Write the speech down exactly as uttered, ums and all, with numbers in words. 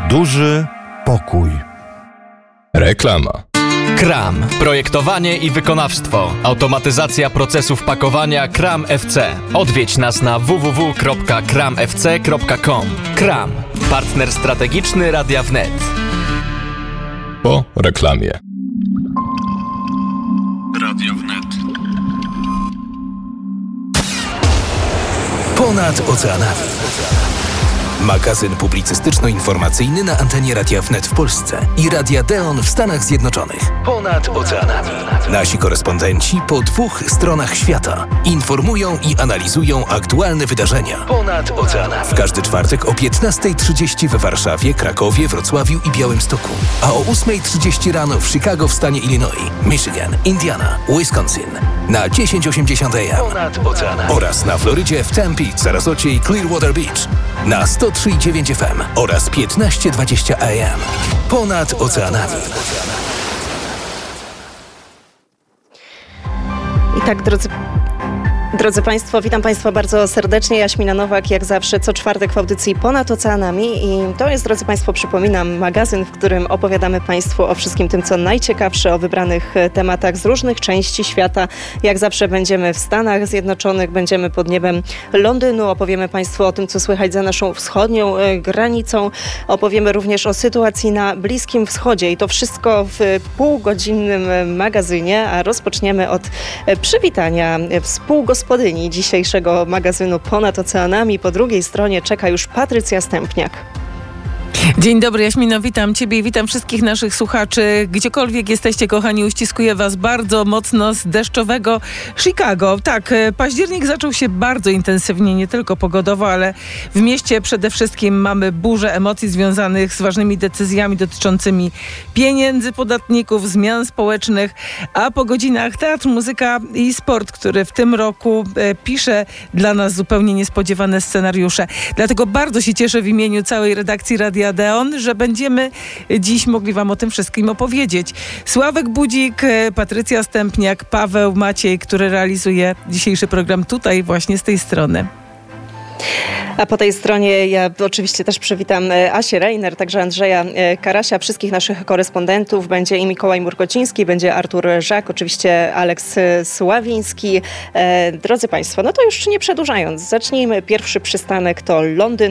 Duży pokój. Reklama. Kram. Projektowanie i wykonawstwo. Automatyzacja procesów pakowania Kram F C. Odwiedź nas na w w w kropka kram f c kropka com. Kram. Partner strategiczny Radia Wnet. Po reklamie. Radio Wnet. Ponad oceanami. Magazyn publicystyczno-informacyjny na antenie Radia Wnet w Polsce i Radia Deon w Stanach Zjednoczonych. Ponad oceanami. Nasi korespondenci po dwóch stronach świata informują i analizują aktualne wydarzenia. Ponad oceanami. W każdy czwartek o piętnasta trzydzieści we Warszawie, Krakowie, Wrocławiu i Białymstoku. A o ósma trzydzieści rano w Chicago w stanie Illinois, Michigan, Indiana, Wisconsin. Na tysiąc osiemdziesiąt A M. Ponad oceanami. Oraz na Florydzie w Tempe, Sarasocie i Clearwater Beach. Na sto trzy i dziewięć F M oraz piętnaście dwadzieścia A M. Ponad oceanami. I tak, drodzy Drodzy Państwo, witam Państwa bardzo serdecznie. Jaśmina Nowak, jak zawsze, co czwartek w audycji Ponad Oceanami. I to jest, drodzy Państwo, przypominam, magazyn, w którym opowiadamy Państwu o wszystkim tym, co najciekawsze, o wybranych tematach z różnych części świata. Jak zawsze będziemy w Stanach Zjednoczonych, będziemy pod niebem Londynu, opowiemy Państwu o tym, co słychać za naszą wschodnią granicą. Opowiemy również o sytuacji na Bliskim Wschodzie. I to wszystko w półgodzinnym magazynie, a rozpoczniemy od przywitania współgospodarzy gospodyni dzisiejszego magazynu Ponad Oceanami. Po drugiej stronie czeka już Patrycja Stępniak. Dzień dobry, Jaśmino, witam Ciebie i witam wszystkich naszych słuchaczy. Gdziekolwiek jesteście, kochani, uściskuję Was bardzo mocno z deszczowego Chicago. Tak, październik zaczął się bardzo intensywnie, nie tylko pogodowo, ale w mieście przede wszystkim mamy burzę emocji związanych z ważnymi decyzjami dotyczącymi pieniędzy podatników, zmian społecznych, a po godzinach teatr, muzyka i sport, który w tym roku e, pisze dla nas zupełnie niespodziewane scenariusze. Dlatego bardzo się cieszę w imieniu całej redakcji Radia Deon, że będziemy dziś mogli Wam o tym wszystkim opowiedzieć. Sławek Budzik, Patrycja Stępniak, Paweł Maciej, który realizuje dzisiejszy program tutaj właśnie z tej strony. A po tej stronie ja oczywiście też przywitam Asię Reiner, także Andrzeja Karasia, wszystkich naszych korespondentów. Będzie i Mikołaj Murkociński, będzie Artur Żak, oczywiście Aleks Sławiński. Drodzy Państwo, no to już nie przedłużając, zacznijmy. Pierwszy przystanek to Londyn.